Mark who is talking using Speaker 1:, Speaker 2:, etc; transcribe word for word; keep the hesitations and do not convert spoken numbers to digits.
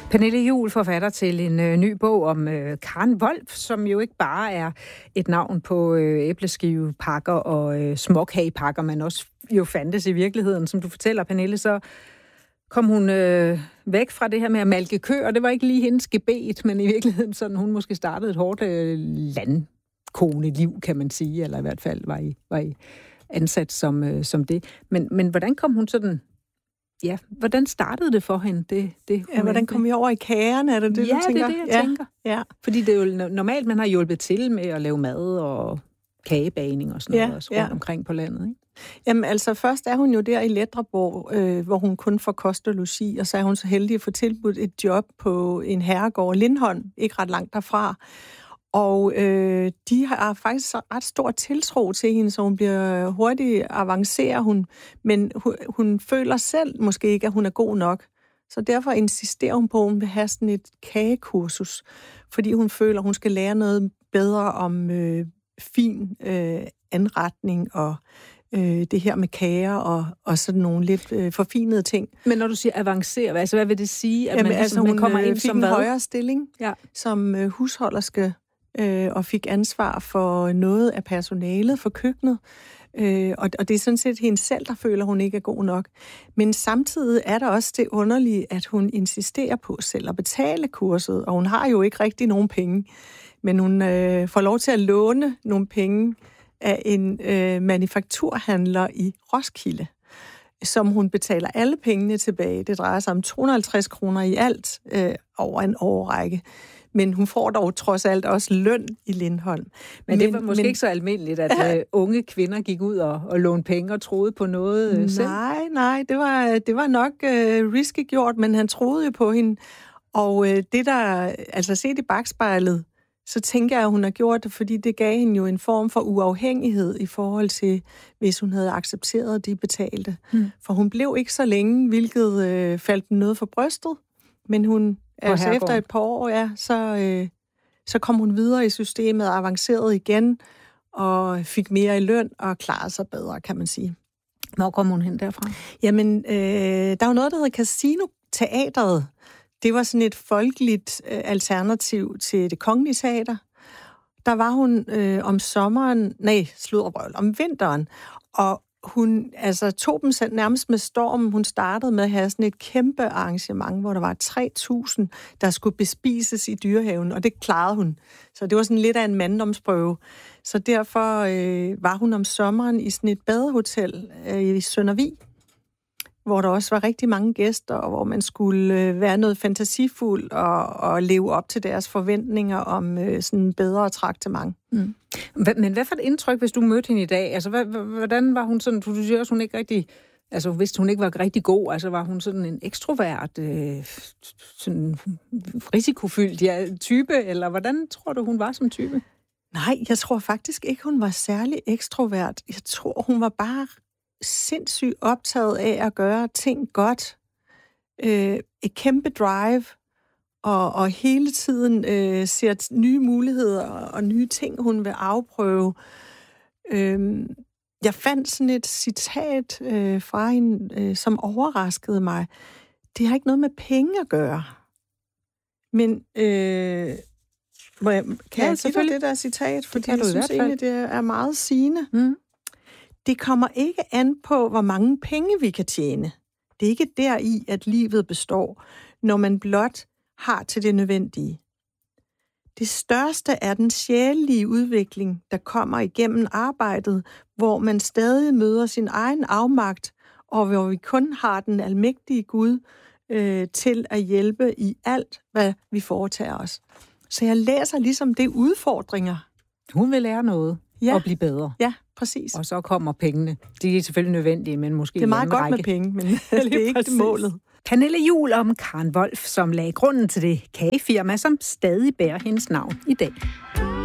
Speaker 1: Pernille Juhl, forfatter til en øh, ny bog om øh, Karen Wolf, som jo ikke bare er et navn på øh, æbleskivepakker og øh, småkagepakker, men også jo fandtes i virkeligheden. Som du fortæller, Pernille, så kom hun øh, væk fra det her med at malke køer. Det var ikke lige hendes gebet, men i virkeligheden sådan, hun måske startede et hårdt øh, landkone-liv, kan man sige, eller i hvert fald var i, var i ansat som, øh, som det. Men, men hvordan kom hun sådan... Ja, hvordan startede det for hende? Det, det,
Speaker 2: ja, hvordan kom vi over i kagerne? Er det det,
Speaker 1: ja,
Speaker 2: du tænker?
Speaker 1: Ja, det er det, jeg
Speaker 2: ja.
Speaker 1: tænker. Ja. Fordi det er jo normalt, man har hjulpet til med at lave mad og kagebagning og sådan ja, noget også rundt ja. omkring på landet, ikke?
Speaker 2: Jamen altså, først er hun jo der i Ledreborg, øh, hvor hun kun får kost og logi, og så er hun så heldig at få tilbudt et job på en herregård, Lindholm, ikke ret langt derfra. Og øh, de har faktisk ret stor tiltro til hende, så hun bliver hurtigt avancerer hun, men hun, hun føler selv måske ikke, at hun er god nok. Så derfor insisterer hun på, at hun vil have sådan et kagekursus, fordi hun føler, at hun skal lære noget bedre om øh, fin øh, anretning og øh, det her med kager og, og sådan nogle lidt øh, forfinede ting.
Speaker 1: Men når du siger avancere, altså hvad vil det sige? At
Speaker 2: Jamen,
Speaker 1: man,
Speaker 2: altså,
Speaker 1: man
Speaker 2: hun
Speaker 1: kommer ind
Speaker 2: fik
Speaker 1: som
Speaker 2: en
Speaker 1: hvad?
Speaker 2: højere stilling, ja. som øh, husholderske, øh, og fik ansvar for noget af personalet for køkkenet. Øh, og, og det er sådan set hende selv, der føler, hun ikke er god nok. Men samtidig er der også det underlige, at hun insisterer på selv at betale kurset, og hun har jo ikke rigtig nogen penge. Men hun øh, får lov til at låne nogle penge af en øh, manufakturhandler i Roskilde, som hun betaler alle pengene tilbage. Det drejer sig om to hundrede og halvtreds kroner i alt øh, over en årrække. Men hun får dog trods alt også løn i Lindholm.
Speaker 1: Men, men det var måske men, ikke så almindeligt, at ja. øh, unge kvinder gik ud og, og lånte penge og troede på noget øh, selv?
Speaker 2: Nej, nej, det var, det var nok øh, risky gjort, men han troede jo på hende. Og øh, det der, altså set i bagspejlet, så tænker jeg, at hun har gjort det, fordi det gav hende jo en form for uafhængighed i forhold til, hvis hun havde accepteret de betalte. Hmm. For hun blev ikke så længe, hvilket øh, faldt noget for brystet, men hun, altså efter et par år, ja, så, øh, så kom hun videre i systemet, avancerede igen, og fik mere i løn, og klarede sig bedre, kan man sige.
Speaker 1: Hvor kom hun hen derfra?
Speaker 2: Jamen, øh, der var noget, der hedder Casino Teatret. Det var sådan et folkeligt øh, alternativ til Det Kongelige Teater. Der var hun øh, om sommeren, nej, sludderbrøl, om vinteren, og hun altså, tog dem nærmest med stormen. Hun startede med at have sådan et kæmpe arrangement, hvor der var tre tusind, der skulle bespises i Dyrehaven, og det klarede hun. Så det var sådan lidt af en manddomsprøve. Så derfor øh, var hun om sommeren i sådan et badehotel øh, i Søndervig, hvor der også var rigtig mange gæster, og hvor man skulle øh, være noget fantasifuld og, og leve op til deres forventninger om øh, sådan en bedre traktement.
Speaker 1: Mm. Men hvad for et indtryk, hvis du mødte hende i dag? Altså, hvordan var hun sådan? Du siger også, hun ikke rigtig... Altså, hvis hun ikke var rigtig god, altså var hun sådan en ekstrovert, øh, sådan risikofyldt ja, type, eller hvordan tror du, hun var som type?
Speaker 2: Nej, jeg tror faktisk ikke, hun var særlig ekstrovert. Jeg tror, hun var bare sindssygt optaget af at gøre ting godt. Øh, et kæmpe drive, og, og hele tiden øh, ser nye muligheder og, og nye ting, hun vil afprøve. Øh, jeg fandt sådan et citat øh, fra hende, øh, som overraskede mig. Det har ikke noget med penge at gøre. Men øh, må jeg, kan ja, jeg sige dig det der citat? Fordi jeg synes egentlig, det er meget sigende. Mm. Det kommer ikke an på, hvor mange penge vi kan tjene. Det er ikke deri, at livet består, når man blot har til det nødvendige. Det største er den sjælelige udvikling, der kommer igennem arbejdet, hvor man stadig møder sin egen afmagt, og hvor vi kun har den almægtige Gud øh, til at hjælpe i alt, hvad vi foretager os. Så jeg læser ligesom det udfordringer.
Speaker 1: Hun vil lære noget ja. og blive bedre.
Speaker 2: Ja, præcis.
Speaker 1: Og så kommer pengene. De er selvfølgelig nødvendige, men måske
Speaker 2: det er meget godt
Speaker 1: række.
Speaker 2: med penge, men det er ikke præcis. Det målet.
Speaker 1: Pernille Juhl om Karen Wolf, som lagde grunden til det kagefirma, som stadig bærer hendes navn i dag.